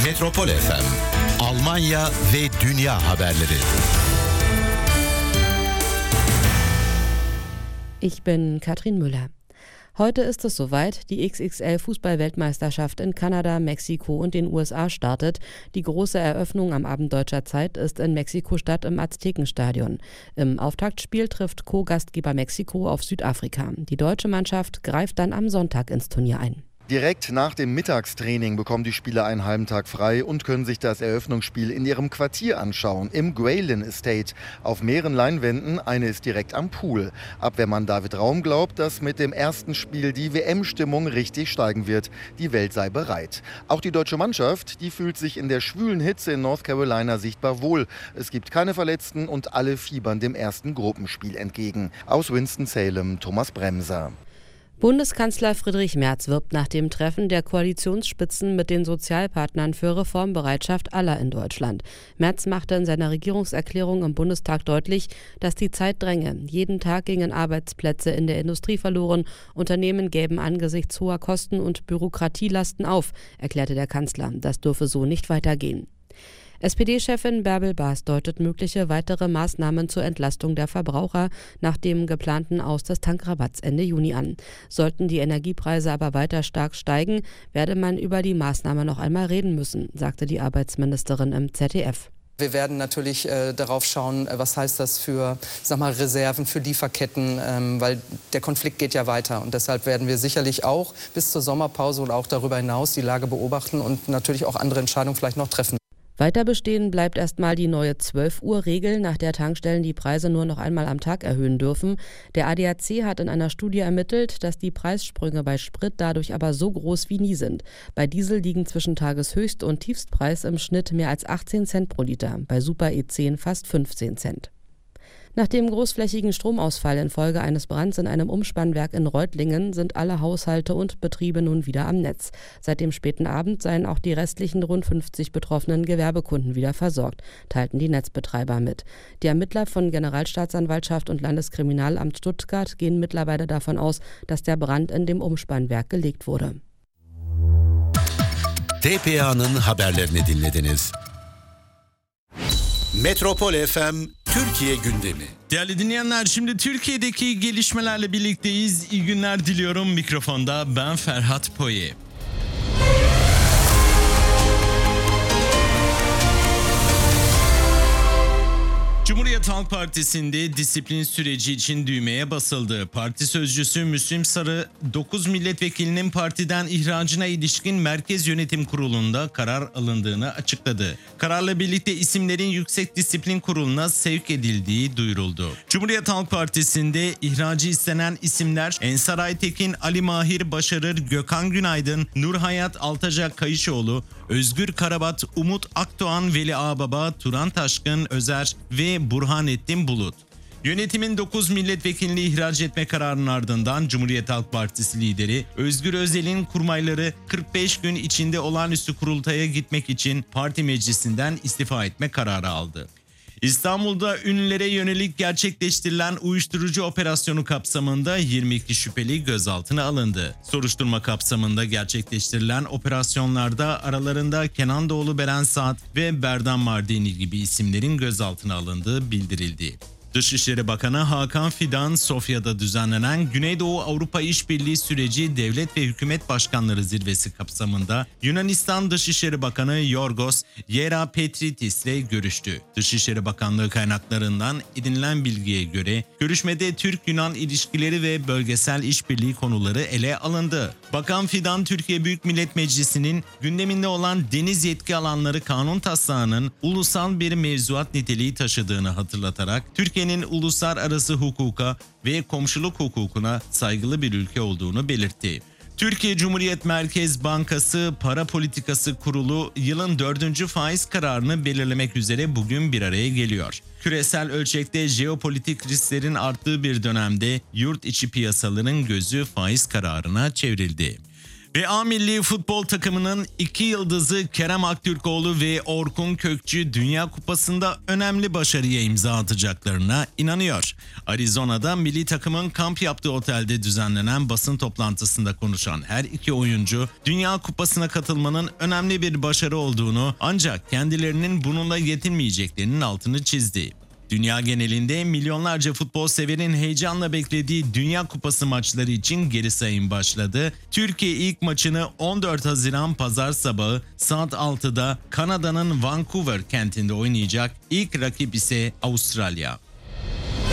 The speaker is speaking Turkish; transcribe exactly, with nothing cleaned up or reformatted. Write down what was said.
Metropol F M, Almanya ve dünya haberleri. Ich bin Katrin Müller. Heute ist es soweit, die X X L-Fußball-Weltmeisterschaft in Kanada, Mexiko und den U S A startet. Die große Eröffnung am Abend deutscher Zeit ist in Mexiko-Stadt im Aztekenstadion. Im Auftaktspiel trifft Co-Gastgeber Mexiko auf Südafrika. Die deutsche Mannschaft greift dann am Sonntag ins Turnier ein. Direkt nach dem Mittagstraining bekommen die Spieler einen halben Tag frei und können sich das Eröffnungsspiel in ihrem Quartier anschauen, im Graylin Estate. Auf mehreren Leinwänden, eine ist direkt am Pool. Abwehrmann David Raum glaubt, dass mit dem ersten Spiel die W M-Stimmung richtig steigen wird. Die Welt sei bereit. Auch die deutsche Mannschaft, die fühlt sich in der schwülen Hitze in North Carolina sichtbar wohl. Es gibt keine Verletzten und alle fiebern dem ersten Gruppenspiel entgegen. Aus Winston-Salem, Thomas Bremser. Bundeskanzler Friedrich Merz wirbt nach dem Treffen der Koalitionsspitzen mit den Sozialpartnern für Reformbereitschaft aller in Deutschland. Merz machte in seiner Regierungserklärung im Bundestag deutlich, dass die Zeit dränge. Jeden Tag gingen Arbeitsplätze in der Industrie verloren. Unternehmen gäben angesichts hoher Kosten und Bürokratielasten auf, erklärte der Kanzler. Das dürfe so nicht weitergehen. S P D-Chefin Bärbel Baas deutet mögliche weitere Maßnahmen zur Entlastung der Verbraucher nach dem geplanten Aus des Tankrabatts Ende Juni an. Sollten die Energiepreise aber weiter stark steigen, werde man über die Maßnahme noch einmal reden müssen, sagte die Arbeitsministerin im Z D F. Wir werden natürlich äh, darauf schauen, äh, was heißt das für, sag mal, Reserven, für Lieferketten, ähm, weil der Konflikt geht ja weiter. Und deshalb werden wir sicherlich auch bis zur Sommerpause und auch darüber hinaus die Lage beobachten und natürlich auch andere Entscheidungen vielleicht noch treffen. Weiter bestehen bleibt erstmal die neue zwölf Uhr Regel, nach der Tankstellen die Preise nur noch einmal am Tag erhöhen dürfen. Der A D A C hat in einer Studie ermittelt, dass die Preissprünge bei Sprit dadurch aber so groß wie nie sind. Bei Diesel liegen zwischen Tageshöchst- und Tiefstpreis im Schnitt mehr als achtzehn Cent pro Liter, bei Super E zehn fast fünfzehn Cent. Nach dem großflächigen Stromausfall infolge eines Brands in einem Umspannwerk in Reutlingen sind alle Haushalte und Betriebe nun wieder am Netz. Seit dem späten Abend seien auch die restlichen rund fünfzig betroffenen Gewerbekunden wieder versorgt, teilten die Netzbetreiber mit. Die Ermittler von Generalstaatsanwaltschaft und Landeskriminalamt Stuttgart gehen mittlerweile davon aus, dass der Brand in dem Umspannwerk gelegt wurde. T P A'nın haberlerini dinlediniz. Metropol F M Türkiye gündemi. Değerli dinleyenler, şimdi Türkiye'deki gelişmelerle birlikteyiz. İyi günler diliyorum. Mikrofonda ben Ferhat Poye. Cumhuriyet Halk Partisi'nde disiplin süreci için düğmeye basıldı. Parti sözcüsü Müslim Sarı, dokuz milletvekilinin partiden ihracına ilişkin Merkez Yönetim Kurulu'nda karar alındığını açıkladı. Kararla birlikte isimlerin Yüksek Disiplin Kurulu'na sevk edildiği duyuruldu. Cumhuriyet Halk Partisi'nde ihracı istenen isimler Ensar Aytekin, Ali Mahir Başarır, Gökhan Günaydın, Nurhayat Altaca Kayışoğlu, Özgür Karabat, Umut Akdoğan, Veli Ağbaba, Turan Taşkın, Özer ve Burhanettin Bulut. Yönetimin dokuz milletvekilini ihraç etme kararının ardından Cumhuriyet Halk Partisi lideri Özgür Özel'in kurmayları kırk beş gün içinde olağanüstü kurultaya gitmek için parti meclisinden istifa etme kararı aldı. İstanbul'da ünlülere yönelik gerçekleştirilen uyuşturucu operasyonu kapsamında yirmi iki şüpheli gözaltına alındı. Soruşturma kapsamında gerçekleştirilen operasyonlarda aralarında Kenan Doğulu Beren Saat ve Berdan Mardini gibi isimlerin gözaltına alındığı bildirildi. Dışişleri Bakanı Hakan Fidan, Sofya'da düzenlenen Güneydoğu Avrupa İşbirliği Süreci Devlet ve Hükümet Başkanları Zirvesi kapsamında Yunanistan Dışişleri Bakanı Yorgos Yerapetritis ile görüştü. Dışişleri Bakanlığı kaynaklarından edinilen bilgiye göre görüşmede Türk-Yunan ilişkileri ve bölgesel işbirliği konuları ele alındı. Bakan Fidan, Türkiye Büyük Millet Meclisi'nin gündeminde olan deniz yetki alanları kanun taslağının ulusal bir mevzuat niteliği taşıdığını hatırlatarak Türkiye Türkiye'nin uluslararası hukuka ve komşuluk hukukuna saygılı bir ülke olduğunu belirtti. Türkiye Cumhuriyet Merkez Bankası Para Politikası Kurulu yılın dördüncü faiz kararını belirlemek üzere bugün bir araya geliyor. Küresel ölçekte jeopolitik risklerin arttığı bir dönemde yurt içi piyasaların gözü faiz kararına çevrildi. Ve A milli futbol takımının iki yıldızı Kerem Aktürkoğlu ve Orkun Kökçü Dünya Kupası'nda önemli başarıya imza atacaklarına inanıyor. Arizona'da milli takımın kamp yaptığı otelde düzenlenen basın toplantısında konuşan her iki oyuncu, Dünya Kupası'na katılmanın önemli bir başarı olduğunu ancak kendilerinin bununla yetinmeyeceklerinin altını çizdi. Dünya genelinde milyonlarca futbol severin heyecanla beklediği Dünya Kupası maçları için geri sayım başladı. Türkiye ilk maçını on dört Haziran Pazar sabahı saat altıda Kanada'nın Vancouver kentinde oynayacak. İlk rakip ise Avustralya.